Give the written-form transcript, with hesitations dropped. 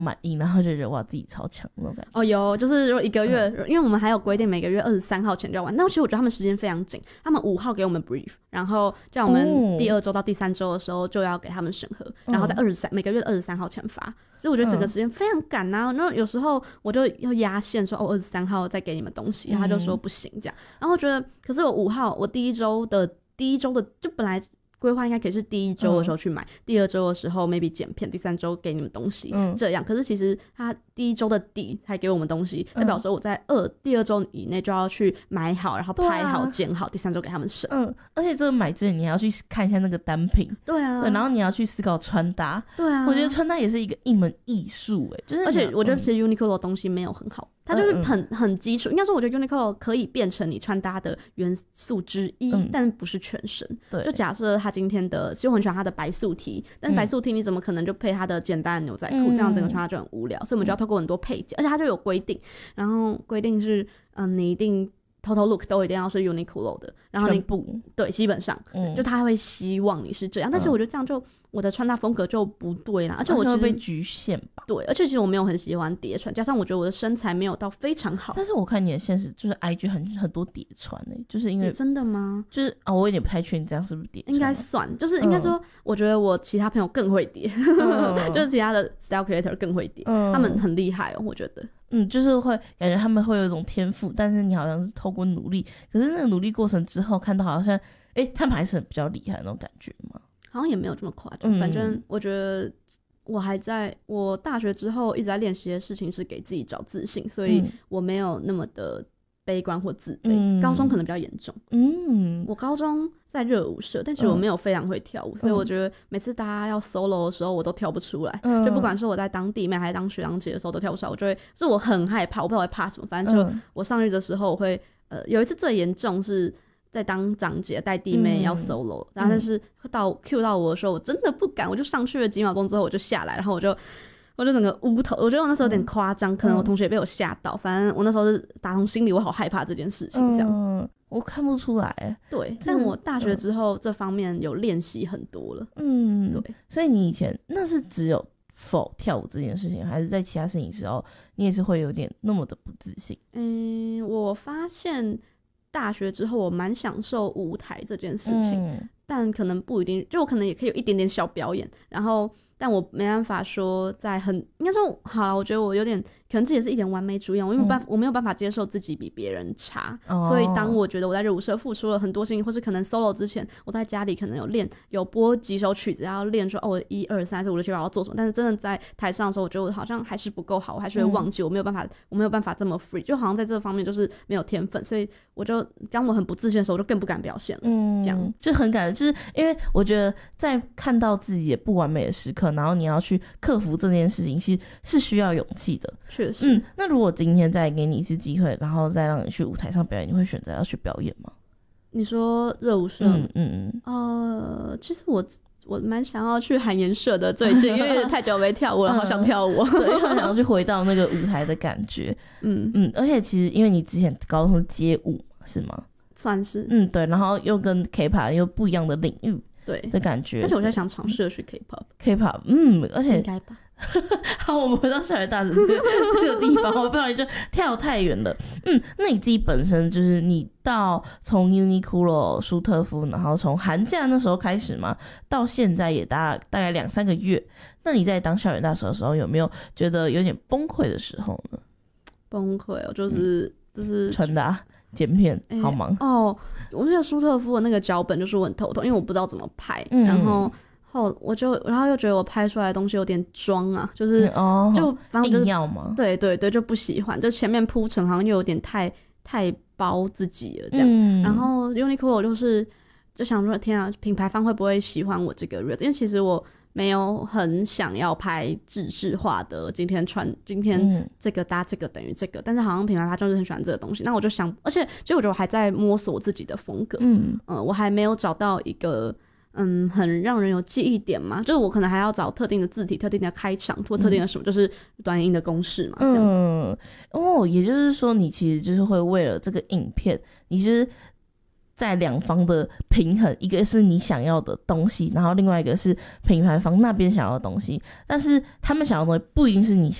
满意，然后就觉得哇自己超强那种感觉。 哦，有，就是如果一个月，因为我们还有规定每个月23号前就要完，那其实我觉得他们时间非常紧，他们5号给我们 brief， 然后叫我们第2周到第3周的时候就要给他们审核，然后在每个月的23号前发。所以我觉得整个时间非常赶啊，那有时候我就要压线说23号再给你们东西，他就说不行这样。然后我觉得，可是我5号我第一周的就本来规划应该可以是第1周的时候去买，第2周的时候 maybe 剪片，第3周给你们东西，这样。可是其实他第1周的底才给我们东西，代表说我在第2周以内就要去买好，然后拍好、剪好，第3周给他们审。 而且这个买之前你还要去看一下那个单品， 对啊， 对，然后你要去思考穿搭， 对啊， 我觉得穿搭也是一门艺术，就是而且我觉得其实 Uniqlo 的东西没有很好。它就是很基础，应该说我觉得 Uniqlo 可以变成你穿搭的元素之一，但不是全身。对，就假设他今天的，其实我很喜欢他的白素 T， 但是白素 T 你怎么可能就配他的简单的牛仔裤，这样整个穿搭就很无聊，所以我们就要透过很多配件，而且它就有规定，然后规定是你一定total look 都一定要是 Uniqlo 的，然后你全部对基本上，就他会希望你是这样，但是我觉得这样就我的穿搭风格就不对啦，而且我会被局限吧。 对，而且其实我没有很喜欢叠穿，加上我觉得我的身材没有到非常好。 但是我看你的现实就是 IG 很多叠穿就是因为真的吗？ 就是我有点不太确定这样是不是叠穿， 应该算，就是应该说，我觉得我其他朋友更会叠，就是其他的 style creator 更会叠，他们很厉害我觉得。 就是会感觉他们会有一种天赋，但是你好像是透过努力，可是那个努力过程之后看到好像他们还是很比较厉害的那种感觉嘛。 好像也没有这么夸张，反正我觉得我大学之后一直在练习的事情是给自己找自信，所以我没有那么的悲观或自卑。高中可能比较严重。我高中在热舞社，但其实我没有非常会跳舞，所以我觉得每次大家要 solo 的时候我都跳不出来，就不管是我在当弟妹还是当学长姐的时候都跳不出来，就是我很害怕，我不知道我会怕什么，反正就我上去的时候我会有一次最严重是在当长姐带弟妹要 solo，然后但是Q 到我的时候我真的不敢，我就上去了几秒钟之后我就下来，然后我就整个乌头，我觉得我那时候有点夸张，可能我同学也被我吓到，反正我那时候是打从心里我好害怕这件事情这样。 我看不出来对，但我大学之后这方面有练习很多了。对， 所以你以前那是只有跳舞这件事情，还是在其他事情的时候你也是会有点那么的不自信？ 我发现大学之后我蛮享受舞台这件事情，但可能不一定，就我可能也可以有一点点小表演，然后但我没办法说应该说好了，我觉得我有点可能自己也是一点完美主义，我没有办法接受自己比别人差，所以当我觉得我在热舞社付出了很多心力，或是可能 solo 之前我在家里可能有播几首曲子要练说我1、2、3、4、5、6、7、8要做什么，但是真的在台上的时候我觉得我好像还是不够好，我还是会忘记，我没有办法这么 free， 就好像在这方面就是没有天分，所以当我很不自信的时候我就更不敢表现了。这样就很感人，就是因为我觉得在看到自己也不完美的时刻，然后你要去克服这件事情其实是需要勇气的。 确实。 那如果今天再给你一次机会，然后再让你去舞台上表演，你会选择要去表演吗？ 你说热舞社？其实我蛮想要去韩研社的，最近因为太久没跳舞了，好想跳舞。 对，因为想要去回到那个舞台的感觉。而且其实因为你之前高中是街舞是吗？ 算是。 对，然后又跟 K-pop 又不一样的领域，对的感觉。 但是我在想尝试去 K-pop， 而且应该吧。 好，我们回到校园大使这个地方，我不然就跳太远了。那你自己本身就是你从 Uniqlo 舒特夫，然后从寒假那时候开始嘛，到现在也大概2-3个月。那你在当校园大使的时候，有没有觉得有点崩溃的时候呢？崩溃就是穿搭剪片好忙我觉得舒特夫的那个脚本就是我很头痛，因为我不知道怎么拍，然后又觉得我拍出来的东西有点装啊，就是就反正就是硬要吗？ 对对对，就不喜欢，就前面铺陈好像又有点太包自己了这样。然后 Uniqlo 就想说天啊，品牌方会不会喜欢我这个人？因为其实我没有很想要拍自制化的今天这个搭这个等于这个，但是好像品牌方就是很喜欢这个东西，那我就想，而且其实我觉得我还在摸索我自己的风格，我还没有找到一个很让人有记忆点嘛，就是我可能还要找特定的字体、特定的开场或特定的什么，就是短音的公式嘛。这样。 也就是说你其实就是会为了这个影片，你就是在两方的平衡，一个是你想要的东西，然后另外一个是品牌方那边想要的东西，但是他们想要的东西不一定是你